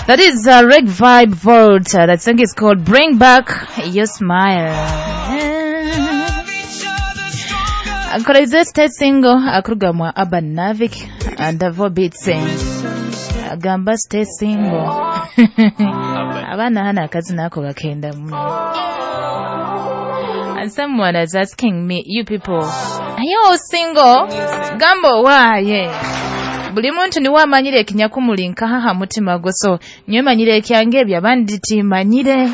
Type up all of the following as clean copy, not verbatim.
That is Reg Vibe Vault. That song is called Bring Back Your Smile. Akoreze state single akurugamwa Urban Navik and Davo Beats. Agamba state single. Abana hana akazi nako gakenda muno. And someone is asking me, you people, are you all single? Gambo why? Buli muntu ni wamanyire ekinyakumulika haha mutima goso nyo manyire ekyange byabanditi manyire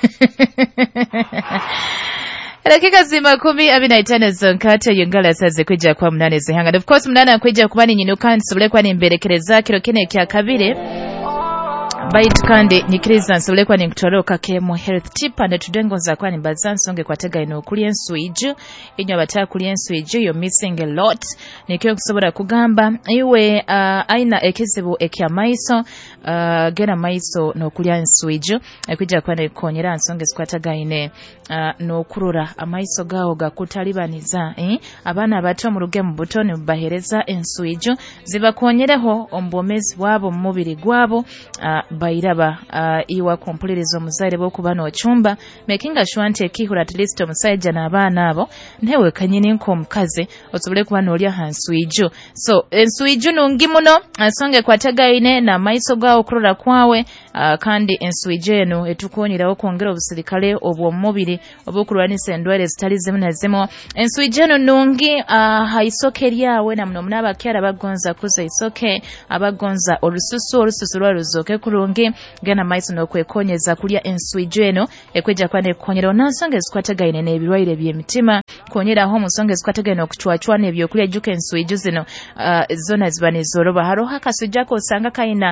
Dakika zima 15 zonkate yungala saze kwijja kwa munane zihanga. Of course munane kwijja kubani nyino kandi sobole kwa nimberekereza kiro kene kya kabire. Baitu kandi nikiriza nsobole kwa nikutoroka kemo health tip and tudengonza kwa nimbaza nsonge kwa tega ino kuli ensuiju inyo bataka kuli ensuiju you're missing a lot nikyo kusobola kugamba iwe aina ekizibu ekya maiso gena maiso no kuli ensuiju ekwijja kwa nekonyera nsonge sikwataga ine no kurura amaiso gawo gakutalibaniza abana abato mu rugemu butoni bahereza ensuiju ziba konyereho ombomezi wabo mu mubiri gwabo bairaba iwa kompulirizo muzaire bokuba no chumba making sure nti ekihura at least omusajja n'abaana abo ntewe kanyini nko mukazi osobole kuba n'olya hansuijo so ensuijo nungi muno asonge kwatagaine na maiso gawo kurura kwawe kandi ensuijo eno etukonyeraho kwongera obusirikale obw'omubiri obukulwanisa endwale zitali zimu na zimu ensuijo eno nungi haisoke lyawe na muno munabakyala bagonza kuza isoke abagonza olususu lwaluzoke kurungi gana maiso n'okwekonyeza kulya ensuijo eno ekweja kwane konyera onansonga ezikwatagaine n'ebirwaire by'emitima konyeraho musonga ezikwatagaine okuchwachwa n'ebyokulya juke ensuijo zino zona zibane zoroba haroho akasujja ko osanga kaina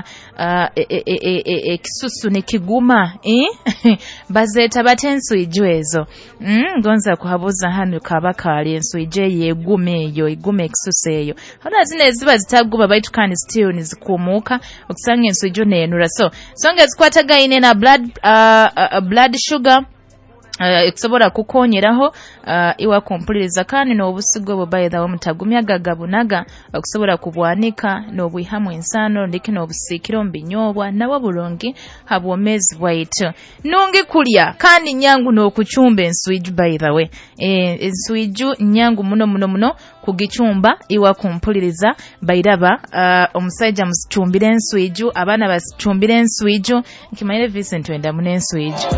ekisusu ne kiguma bazeta batensuijo ezo gonza kuhabuza hano kabakali ensuijo yegume eyo igume ekisusu eyo hona zine ziba zitaguba baitu kandi still nizikumuka okusanga ensuijo n'enura so songa zikwatagaine na blood sugar ekusobola kukonyeraho iwa kompuliriza kandi n'obusigo bwo bayida wa mutagumya gagabunaga okusobola kubwanika n'obwihamu ensano ndiki n'obusikiro mbinyobwa nawo bulungi habwomezi bwaitu nungi kulya kandi nyangu n'okuchumba ensuiju by the way ensuiju nyangu muno kugichumba iwa kompuliriza bayiraba omusajja musichumbire ensuiju abana basichumbire ensuiju nkimayire Vincent wenda muno ensuiju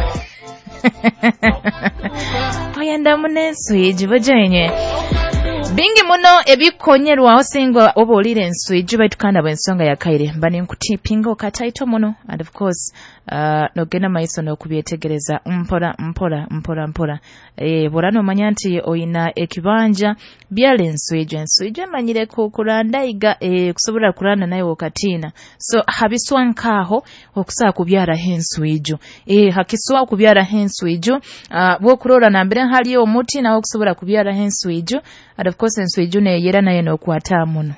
oyenda munensuiju bajenye bingi muno ebikonyerwa osingo obolire ensuiju baitukanda bwensonga yakaire mbani nkutipinga okataito muno and of course nogena maiso n'okubyetegereza mpora borano manya nti oyina ekibanja byale ensuiju emanyire kukulanda iga kusobola kulanda naye okatina so habiswa nkaho okusaa kubyara ensuiju hakiswa kubyara ensuiju bwokurora nambere hali omuti nawo okusobola kubyara ensuiju and of course ensuiju neyera naye n'okwata muno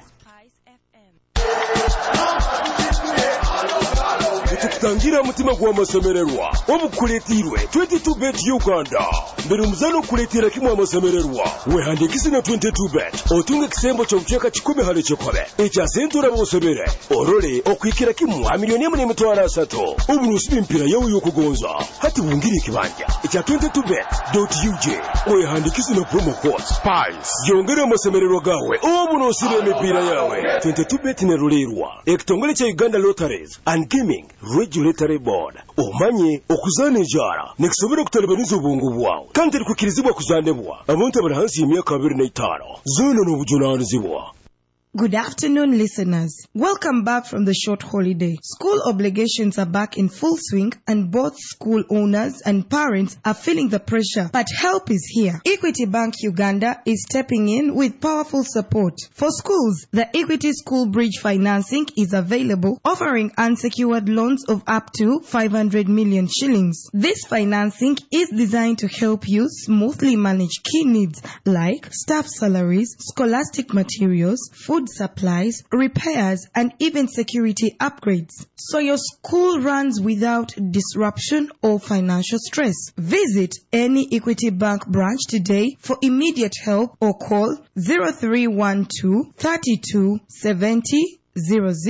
tukutangira mutima gwa masemererwa obukuletirwe 22bet Uganda mbere muzano kuletira kimwe amasemererwa wehandikisi na 22bet otunga kisembo ky'omukyeka 10 hali kikobe ekya sentura bosebere orole okwikira kimwe milioni 1.3 obulusi bimpira yawe yokugonza hati bungiri kibanja ekya 22bet.uj wehandikisi na promo code SPICE yongera amasemererwa gawe obunosire emipira yawe 22bet ne rulerwa ekitongole kya Uganda Lotteries and Gaming Regulatory Board omanye okuzana enjara nekisobera okutalibaniza obwongo bwawe kandi likukirizibwa kuzanebwa abantu abali hansi y'emyaka 25 zona n'obujunaanizibwa. Good afternoon, listeners. Welcome back from the short holiday. School obligations are back in full swing and both school owners and parents are feeling the pressure, but help is here. Equity Bank Uganda is stepping in with powerful support. For schools, the Equity School Bridge financing is available, offering unsecured loans of up to 500 million shillings. This financing is designed to help you smoothly manage key needs like staff salaries, scholastic materials, food supplies, repairs, and even security upgrades, so your school runs without disruption or financial stress. Visit any Equity Bank branch today for immediate help or call 0312 32 70 00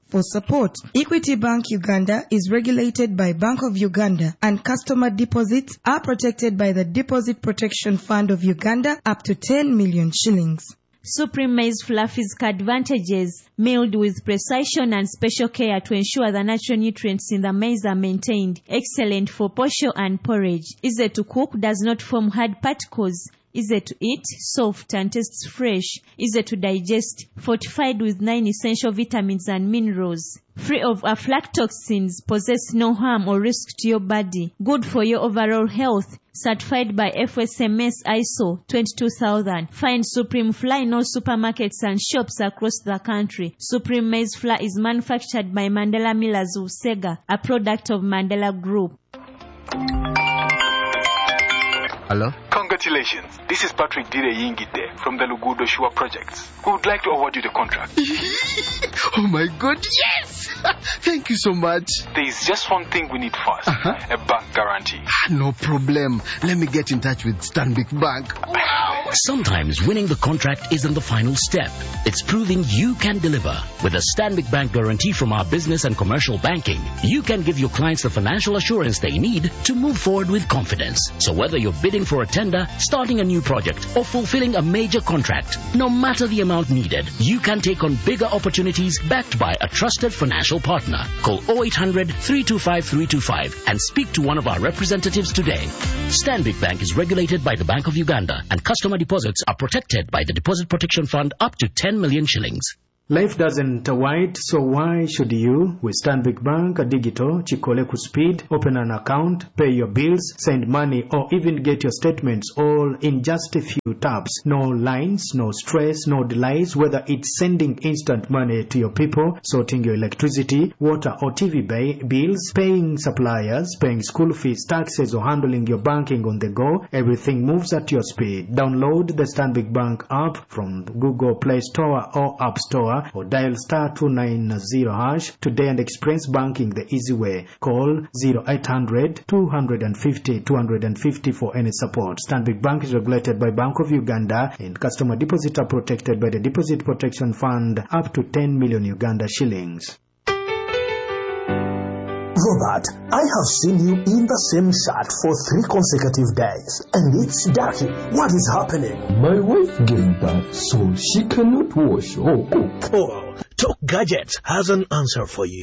for support. Equity Bank Uganda is regulated by Bank of Uganda, and customer deposits are protected by the Deposit Protection Fund of Uganda up to 10 million shillings. Supreme Maize Flour Physical advantages, milled with precision and special care to ensure the natural nutrients in the maize are maintained. Excellent for posho and porridge. Easy to cook, does not form hard particles. Easy to eat, soft and tastes fresh. Easy to digest, fortified with 9 essential vitamins and minerals. Free of aflatoxins, possess no harm or risk to your body. Good for your overall health. Certified by FSMS ISO 22000. Find Supreme Flour in all supermarkets and shops across the country. Supreme Maize Flour is manufactured by Mandela Millers of Sega, a product of Mandela Group. Hello? Congratulations. This is Patrick Dire Yingite from the Lugudo Shua Projects. We would like to award you the contract. Oh my God, yes! Thank you so much. There is just one thing we need first. A bank guarantee. No problem. Let me get in touch with Stanbic Bank. Wow! Sometimes winning the contract isn't the final step. It's proving you can deliver. With a Stanbic Bank guarantee from our business and commercial banking, you can give your clients the financial assurance they need to move forward with confidence. So whether you're bidding for a tender, starting a new project, or fulfilling a major contract, no matter the amount needed, you can take on bigger opportunities backed by a trusted financial partner. Call 0800 325 325 and speak to one of our representatives today. Stanbic Bank is regulated by the Bank of Uganda, and customer deposits are protected by the Deposit Protection Fund up to 10 million shillings. Life doesn't wait, so why should you? With Stanbic Bank Digital, Chikoleku Speed, open an account, pay your bills, send money, or even get your statements all in just a few taps. No lines, no stress, no delays, whether it's sending instant money to your people, sorting your electricity, water or TV bills, paying suppliers, paying school fees, taxes, or handling your banking on the go. Everything moves at your speed. Download the Stanbic Bank app from Google Play Store or App Store, or dial *290# today and experience banking the easy way. Call 0800 250 250 for any support. Stanbic Bank is regulated by Bank of Uganda, and customer deposits are protected by the Deposit Protection Fund up to 10 million Uganda shillings. Robert, I have seen you in the same shirt for 3 consecutive days, and it's dirty. What is happening? My wife gave birth, so she cannot wash or cook. Oh, Talk Gadgets has an answer for you.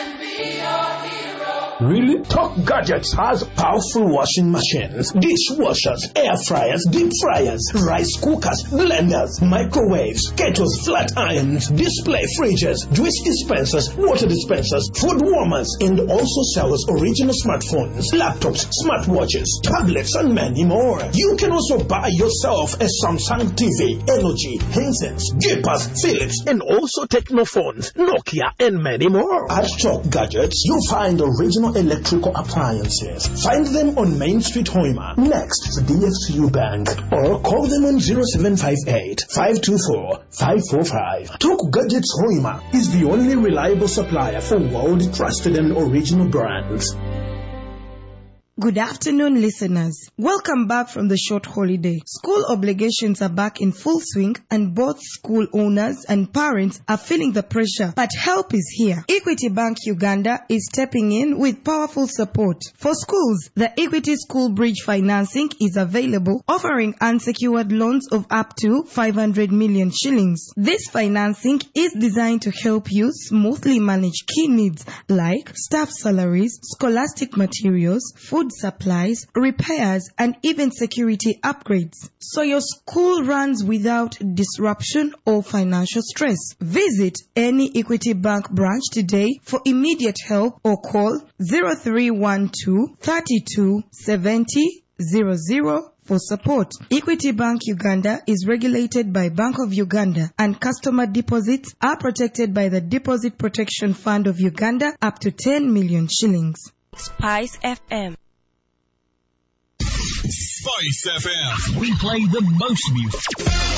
Really? Talk Gadgets has powerful washing machines, dishwashers, air fryers, deep fryers, rice cookers, blenders, microwaves, kettles, flat irons, display fridges, juice dispensers, water dispensers, food warmers, and also sells original smartphones, laptops, smartwatches, tablets, and many more. You can also buy yourself a Samsung TV, LG, Hisense, Jeepers, Philips, and also Technophones, Nokia, and many more. At Talk Gadgets, you'll find original electrical appliances. Find them on Main Street, Hoima, next to DFCU Bank, or call them on 0758 524 545. Talk Gadgets Hoima is the only reliable supplier for world-trusted and original brands. Good afternoon, listeners. Welcome back from the short holiday. School obligations are back in full swing, and both school owners and parents are feeling the pressure, but help is here. Equity Bank Uganda is stepping in with powerful support. For schools, the Equity School Bridge financing is available, offering unsecured loans of up to 500 million shillings. This financing is designed to help you smoothly manage key needs like staff salaries, scholastic materials, food supplies, repairs, and even security upgrades, so your school runs without disruption or financial stress. Visit any Equity Bank branch today for immediate help, or call 0312 32 70 00 for support. Equity Bank Uganda is regulated by Bank of Uganda, and customer deposits are protected by the Deposit Protection Fund of Uganda up to 10 million shillings. Spice FM. Spice FM. We play the most music.